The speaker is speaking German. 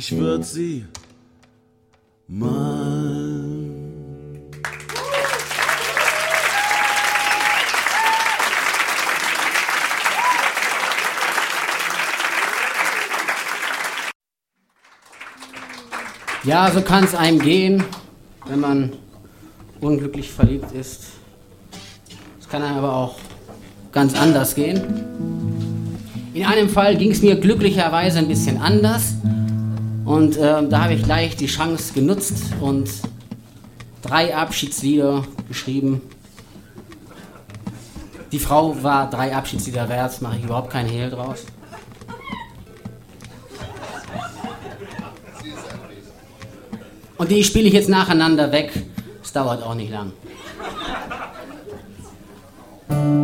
Ich würd sie mal. Ja, so kann es einem gehen, wenn man unglücklich verliebt ist. Es kann einem aber auch ganz anders gehen. In einem Fall ging es mir glücklicherweise ein bisschen anders. Und da habe ich gleich die Chance genutzt und 3 Abschiedslieder geschrieben. Die Frau war 3 Abschiedslieder wert, mache ich überhaupt keinen Hehl draus. Und die spiele ich jetzt nacheinander weg. Es dauert auch nicht lang.